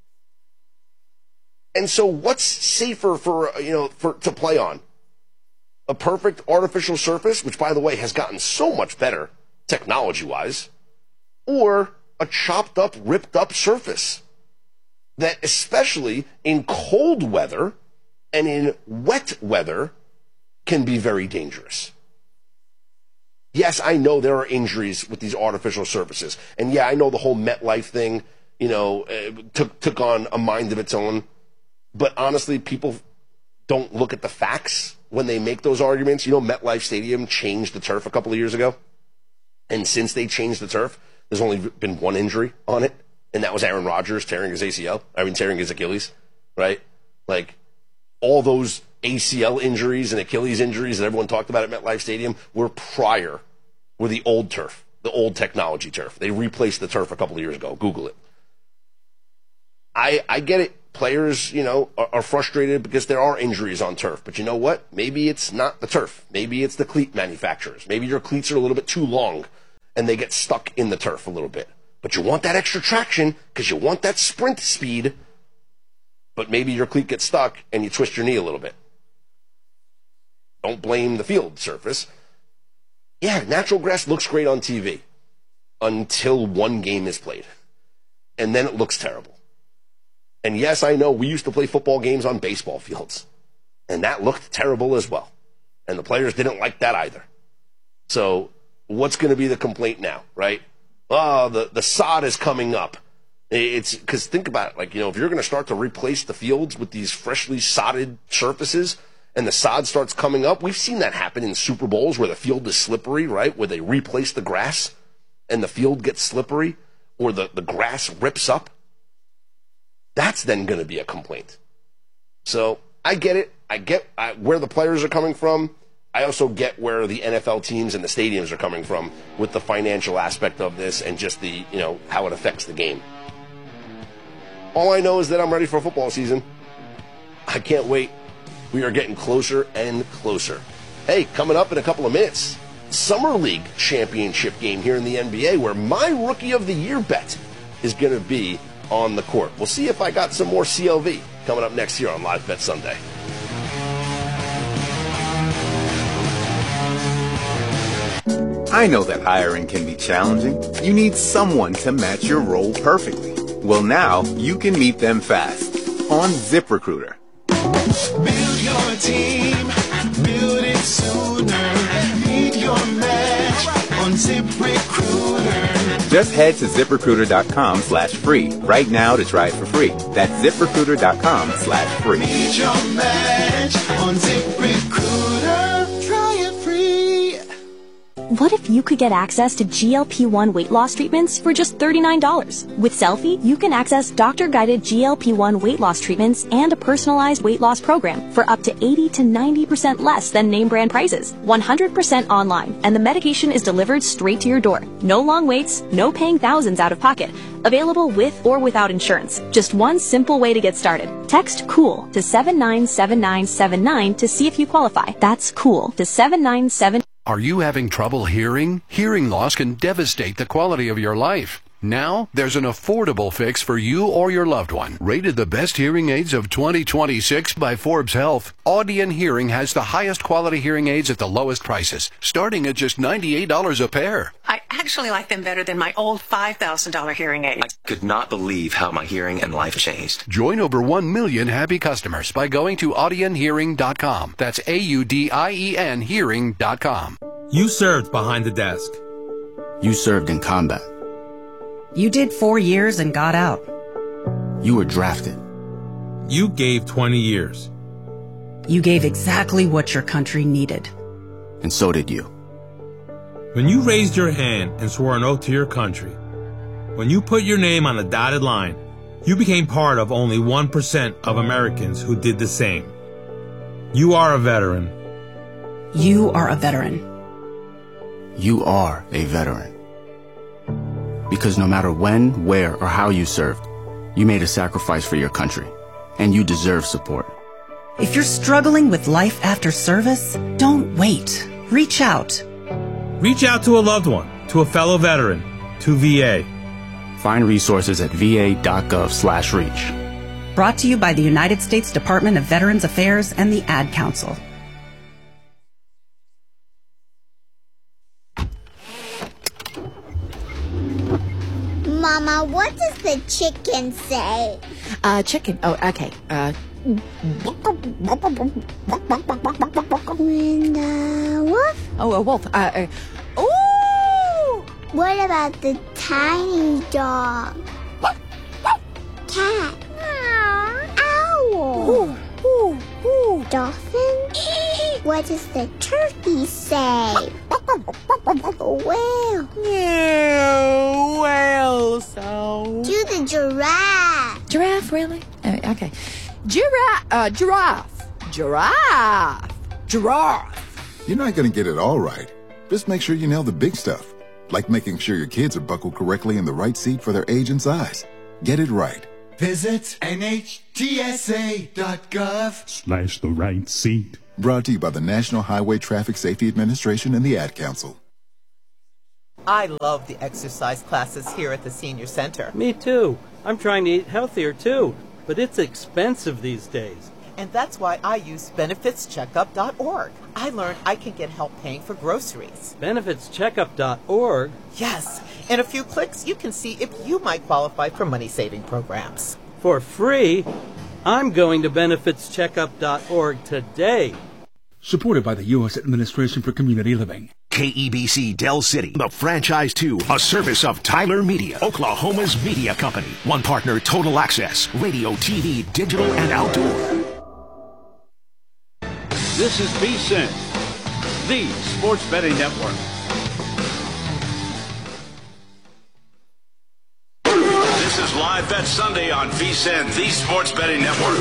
Speaker 5: And so what's safer for, you know, for to play on? A perfect artificial surface, which, by the way, has gotten so much better technology-wise, or a chopped up, ripped up surface that, especially in cold weather and in wet weather, can be very dangerous. Yes, I know there are injuries with these artificial surfaces. And yeah, I know the whole MetLife thing, you know, uh, took took on a mind of its own. But honestly, people don't look at the facts when they make those arguments. You know, MetLife Stadium changed the turf a couple of years ago. And since they changed the turf, there's only been one injury on it. And that was Aaron Rodgers tearing his A C L. I mean, tearing his Achilles, right? Like, all those A C L injuries and Achilles injuries that everyone talked about at MetLife Stadium were prior, were the old turf, the old technology turf. They replaced the turf a couple of years ago. Google it. I, I get it. players, you know, are, are frustrated because there are injuries on turf. But you know what? Maybe it's not the turf. Maybe it's the cleat manufacturers. Maybe your cleats are a little bit too long and they get stuck in the turf a little bit. But you want that extra traction because you want that sprint speed. But maybe your cleat gets stuck and you twist your knee a little bit. Don't blame the field surface. Yeah, natural grass looks great on T V until one game is played. And then it looks terrible. And yes, I know we used to play football games on baseball fields. And that looked terrible as well. And the players didn't like that either. So what's going to be the complaint now, right? Oh, the, the sod is coming up. It's because think about it. Like, you know, if you're going to start to replace the fields with these freshly sodded surfaces and the sod starts coming up, we've seen that happen in Super Bowls where the field is slippery, right? Where they replace the grass and the field gets slippery or the, the grass rips up. That's then going to be a complaint. So I get it. I get I, where the players are coming from. I also get where the N F L teams and the stadiums are coming from with the financial aspect of this and just the, you know, how it affects the game. All I know is that I'm ready for football season. I can't wait. We are getting closer and closer. Hey, coming up in a couple of minutes, Summer League championship game here in the N B A where my Rookie of the Year bet is going to be on the court. We'll see if I got some more C L V coming up next year on Live Bet Sunday.
Speaker 6: I know that hiring can be challenging. You need someone to match your role perfectly. Well, now you can meet them fast on ZipRecruiter.
Speaker 19: Build your team, build it sooner. Meet your match on ZipRecruiter.
Speaker 6: Just head to ZipRecruiter.com slash free right now to try it for free. That's ZipRecruiter.com slash free.
Speaker 19: Meet your match on ZipRecruiter. Try it free.
Speaker 7: What if you could get access to G L P one weight loss treatments for just thirty-nine dollars? With Selfie, you can access doctor-guided G L P one weight loss treatments and a personalized weight loss program for up to eighty to ninety percent less than name brand prices. one hundred percent online, and the medication is delivered straight to your door. No long waits, no paying thousands out of pocket. Available with or without insurance. Just one simple way to get started. Text COOL to seven nine seven nine seven nine to see if you qualify. That's COOL to seven nine seven.
Speaker 8: Are you having trouble hearing? Hearing loss can devastate the quality of your life. Now, there's an affordable fix for you or your loved one. Rated the best hearing aids of twenty twenty-six by Forbes Health, Audion Hearing has the highest quality hearing aids at the lowest prices, starting at just ninety-eight dollars a pair.
Speaker 24: I actually like them better than my old five thousand dollars hearing aid.
Speaker 25: I could not believe how my hearing and life changed.
Speaker 8: Join over one million happy customers by going to audion hearing dot com. That's A U D I E N hearing dot com.
Speaker 26: You served behind the desk.
Speaker 3: You served in combat.
Speaker 27: You did four years and got out.
Speaker 3: You were drafted.
Speaker 26: You gave twenty years.
Speaker 27: You gave exactly what your country needed.
Speaker 3: And so did you.
Speaker 26: When you raised your hand and swore an oath to your country, when you put your name on a dotted line, you became part of only one percent of Americans who did the same. You are a veteran.
Speaker 27: You are a veteran.
Speaker 3: You are a veteran. Because no matter when, where, or how you served, you made a sacrifice for your country, and you deserve support.
Speaker 27: If you're struggling with life after service, don't wait. Reach out.
Speaker 26: Reach out to a loved one, to a fellow veteran, to V A.
Speaker 3: Find resources at va.gov slash reach.
Speaker 27: Brought to you by the United States Department of Veterans Affairs and the Ad Council.
Speaker 28: Mama, what does the chicken say?
Speaker 2: Uh, chicken. Oh, okay. Uh.
Speaker 28: And, uh, wolf?
Speaker 2: Oh, a wolf. Uh, uh. Ooh!
Speaker 28: What about the tiny dog? Cat? Owl?
Speaker 2: Ooh, ooh, ooh.
Speaker 28: Dolphin? What does the turkey say? Whale?
Speaker 2: Yeah, whale sound.
Speaker 28: Do the giraffe.
Speaker 2: Giraffe, really? Uh, okay. Giraffe, uh, giraffe, giraffe, giraffe.
Speaker 29: You're not going to get it all right. Just make sure you nail the big stuff, like making sure your kids are buckled correctly in the right seat for their age and size. Get it right.
Speaker 19: Visit N H T S A dot gov
Speaker 29: Slash the right seat. Brought to you by the National Highway Traffic Safety Administration and the Ad Council.
Speaker 9: I love the exercise classes here at the Senior Center.
Speaker 10: Me too. I'm trying to eat healthier too, but it's expensive these days.
Speaker 9: And that's why I use benefits checkup dot org. I learned I can get help paying for groceries.
Speaker 10: benefits checkup dot org?
Speaker 9: Yes. In a few clicks, you can see if you might qualify for money-saving programs.
Speaker 10: For free? I'm going to benefits checkup dot org today.
Speaker 12: Supported by the U S Administration for Community Living.
Speaker 13: K E B C Del City, the franchise two, a service of Tyler Media, Oklahoma's media company. One partner, Total Access, radio, T V, digital, and outdoor.
Speaker 4: This is VSiN, the Sports Betting Network. This is Live Bet Sunday on VSiN, the Sports Betting Network.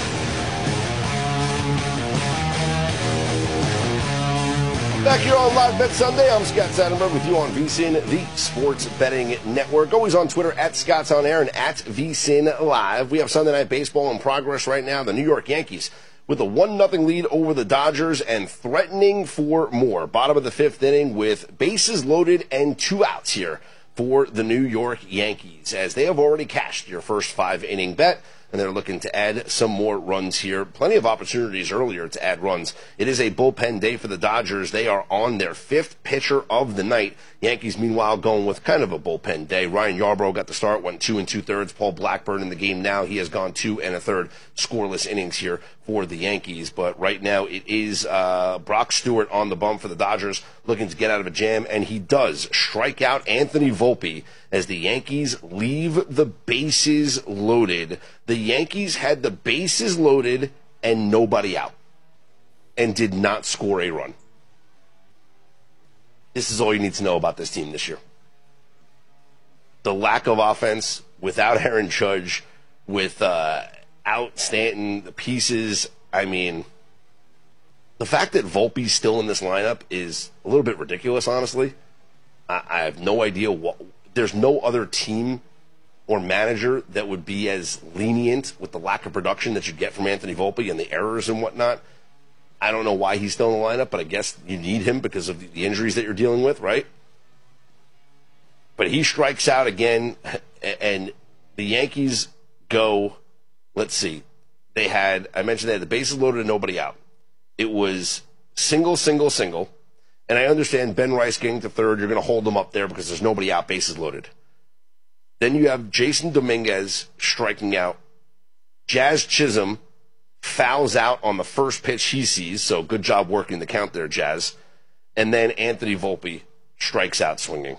Speaker 5: Back here on Live Bet Sunday, I'm Scott Seidenberg with you on VSiN, the Sports Betting Network. Always on Twitter at Scott's On Air and at VSiN Live. We have Sunday Night Baseball in progress right now. The New York Yankees with a one nothing lead over the Dodgers and threatening for more. Bottom of the fifth inning with bases loaded and two outs here for the New York Yankees, as they have already cashed your first five-inning bet, and they're looking to add some more runs here. Plenty of opportunities earlier to add runs. It is a bullpen day for the Dodgers. They are on their fifth pitcher of the night. Yankees, meanwhile, going with kind of a bullpen day. Ryan Yarbrough got the start, went two and two-thirds. Paul Blackburn in the game now. He has gone two and a third scoreless innings here for the Yankees. But right now it is uh, Brock Stewart on the bump for the Dodgers, looking to get out of a jam, and he does strike out Anthony Volpe as the Yankees leave the bases loaded. The Yankees had the bases loaded and nobody out, and did not score a run. This is all you need to know about this team this year. The lack of offense without Aaron Judge, with uh, out Stanton, the pieces. I mean, the fact that Volpe's still in this lineup is a little bit ridiculous, honestly. I, I have no idea what. There's no other team or manager that would be as lenient with the lack of production that you get from Anthony Volpe and the errors and whatnot. I don't know why he's still in the lineup, but I guess you need him because of the injuries that you're dealing with, right? But he strikes out again, and the Yankees go, let's see, they had, I mentioned they had the bases loaded and nobody out. It was single, single, single, and I understand Ben Rice getting to third, you're going to hold him up there because there's nobody out, bases loaded. Then you have Jason Dominguez striking out. Jazz Chisholm fouls out on the first pitch he sees, so good job working the count there, Jazz. And then Anthony Volpe strikes out swinging.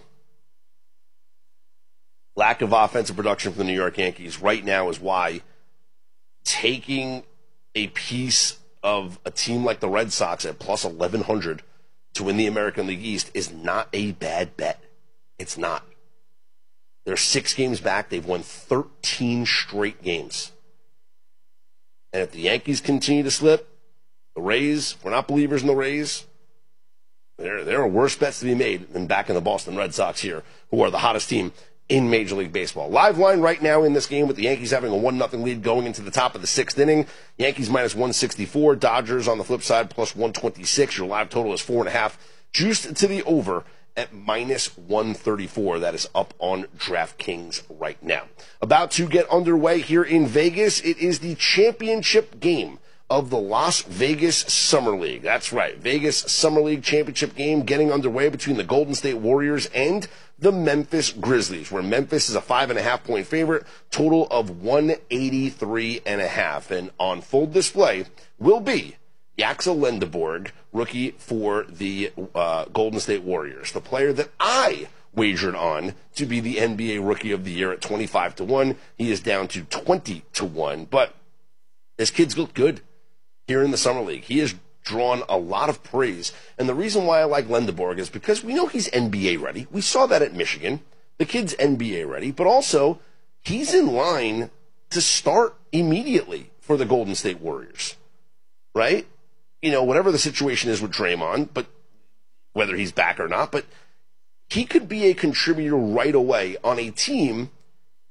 Speaker 5: Lack of offensive production from the New York Yankees right now is why taking a piece of a team like the Red Sox at plus eleven hundred to win the American League East is not a bad bet. It's not. They're six games back. They've won thirteen straight games. And if the Yankees continue to slip, the Rays, if we're not believers in the Rays, there, there are worse bets to be made than back in the Boston Red Sox here, who are the hottest team in Major League Baseball. Live line right now in this game with the Yankees having a one nothing lead going into the top of the sixth inning. Yankees minus one sixty-four. Dodgers on the flip side plus one twenty-six. Your live total is four and a half. Juiced to the over at minus one thirty-four. That is up on DraftKings right now. About to get underway here in Vegas. It is the championship game of the Las Vegas Summer League. That's right. Vegas Summer League championship game getting underway between the Golden State Warriors and the Memphis Grizzlies, where Memphis is a five and a half point favorite, total of one eighty-three and a half. And on full display will be Yaxel Lendeborg, rookie for the uh, Golden State Warriors, the player that I wagered on to be the N B A Rookie of the Year at twenty-five to one. He is down to twenty to one, but this kid's looked good here in the Summer League. He has drawn a lot of praise, and the reason why I like Lendeborg is because we know he's N B A ready. We saw that at Michigan. The kid's N B A ready, but also he's in line to start immediately for the Golden State Warriors, right? You know, whatever the situation is with Draymond, but whether he's back or not, but he could be a contributor right away on a team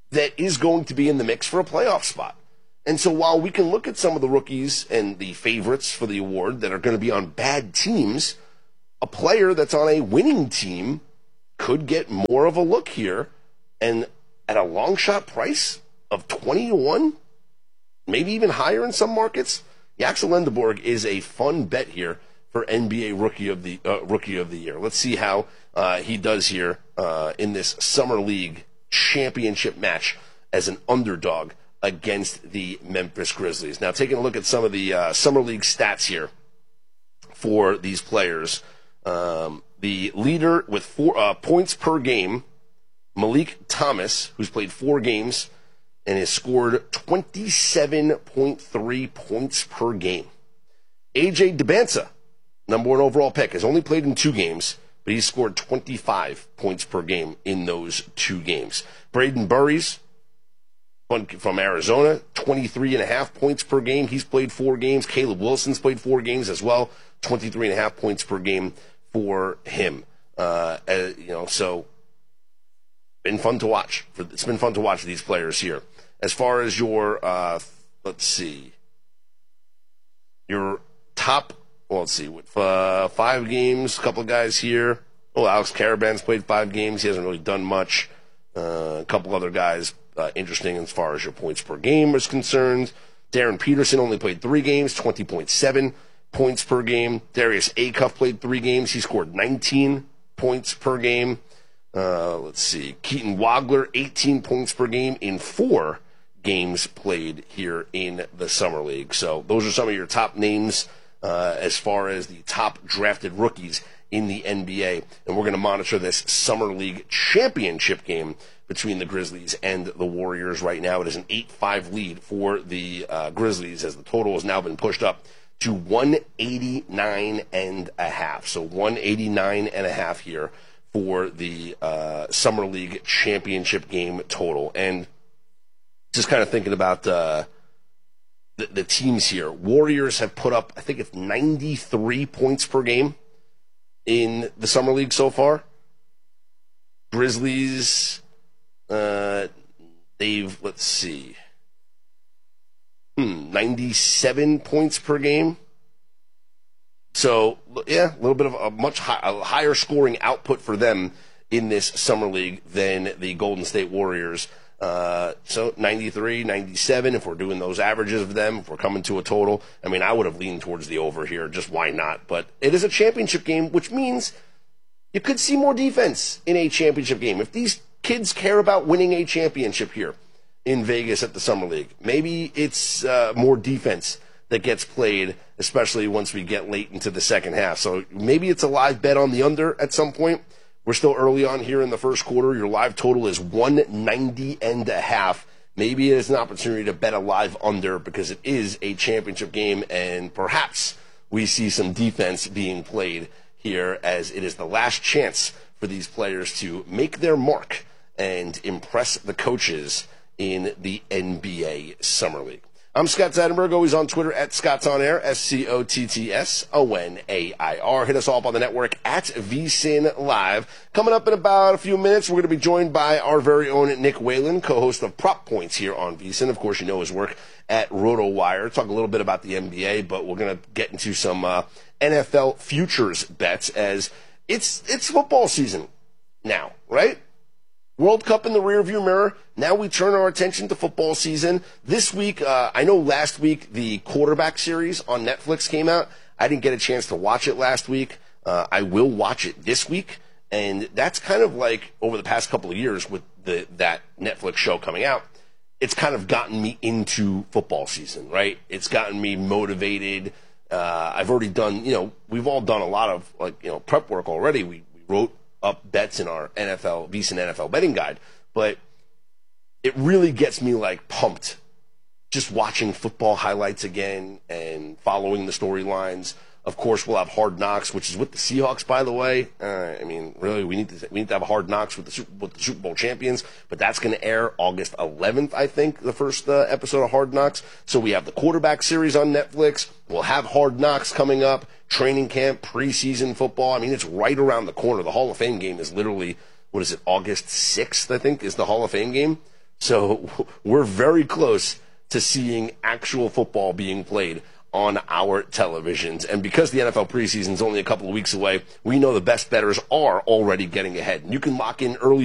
Speaker 5: that is going to be in the mix for a playoff spot. And so while we can look at some of the rookies and the favorites for the award that are going to be on bad teams, a player that's on a winning team could get more of a look here. And at a long shot price of twenty to one, maybe even higher in some markets, Yaxel Lendeborg is a fun bet here for N B A Rookie of the uh, Rookie of the Year. Let's see how uh, he does here uh, in this Summer League championship match as an underdog against the Memphis Grizzlies. Now, taking a look at some of the uh, Summer League stats here for these players. Um, the leader with four uh, points per game, Malik Thomas, who's played four games and has scored twenty-seven point three points per game. A J Debinsa, number one overall pick, has only played in two games, but he's scored twenty-five points per game in those two games. Braden Burries from Arizona, twenty-three and a half points per game. He's played four games. Caleb Wilson's played four games as well, twenty-three and a half points per game for him. Uh, uh, you know, so been fun to watch. It's been fun to watch these players here. As far as your, uh, let's see, your top, well, let's see, with uh, five games, a couple of guys here. Oh, Alex Caravan's played five games. He hasn't really done much. Uh, a couple other guys uh, interesting as far as your points per game is concerned. Darren Peterson only played three games, twenty point seven points per game. Darius Acuff played three games. He scored nineteen points per game. Uh, let's see. Keaton Wagler, eighteen points per game in four games played here in the Summer League. So those are some of your top names uh, as far as the top drafted rookies in the N B A. And we're going to monitor this Summer League championship game between the Grizzlies and the Warriors right now. It is an eight five lead for the uh, Grizzlies as the total has now been pushed up to one eighty-nine and a half. So one eighty-nine and a half here for the uh, Summer League championship game total. And just kind of thinking about uh, the, the teams here. Warriors have put up, I think it's ninety-three points per game in the Summer League so far. Grizzlies, uh, they've, let's see, hmm, ninety-seven points per game. So, yeah, a little bit of a much high, a higher scoring output for them in this Summer League than the Golden State Warriors. Uh, so ninety-three, ninety-seven, if we're doing those averages of them, if we're coming to a total, I mean, I would have leaned towards the over here, just why not? But it is a championship game, which means you could see more defense in a championship game. If these kids care about winning a championship here in Vegas at the Summer League, maybe it's uh, more defense that gets played, especially once we get late into the second half. So maybe it's a live bet on the under at some point. We're still early on here in the first quarter. Your live total is one ninety and a half. Maybe it is an opportunity to bet a live under because it is a championship game, and perhaps we see some defense being played here as it is the last chance for these players to make their mark and impress the coaches in the N B A Summer League. I'm Scott Seidenberg, always on Twitter at Scott's On Air, S C O T T S O N A I R. Hit us all up on the network at V S I N Live. Coming up in about a few minutes, we're going to be joined by our very own Nick Whalen, co-host of Prop Points here on V S I N. Of course, you know his work at RotoWire. Talk a little bit about the N B A, but we're going to get into some uh, N F L futures bets as it's it's football season now, right? World Cup in the rearview mirror. Now we turn our attention to football season. This week, uh, I know last week the quarterback series on Netflix came out. I didn't get a chance to watch it last week. Uh, I will watch it this week. And that's kind of like over the past couple of years with the that Netflix show coming out, it's kind of gotten me into football season, right? It's gotten me motivated. Uh, I've already done, you know, we've all done a lot of like, you know, prep work already. We, we wrote up bets in our N F L, V S I N N F L betting guide, but it really gets me like pumped just watching football highlights again and following the storylines. Of course, we'll have Hard Knocks, which is with the Seahawks, by the way. Uh, I mean, really, we need to we need to have a Hard Knocks with the Super, with the Super Bowl champions, but that's going to air August eleventh, I think, the first uh, episode of Hard Knocks. So we have the quarterback series on Netflix. We'll have Hard Knocks coming up, training camp, preseason football. I mean, it's right around the corner. The Hall of Fame game is literally, what is it, August sixth, I think, is the Hall of Fame game. So we're very close to seeing actual football being played on our televisions. And because the N F L preseason is only a couple of weeks away, we know the best bettors are already getting ahead. You can lock in early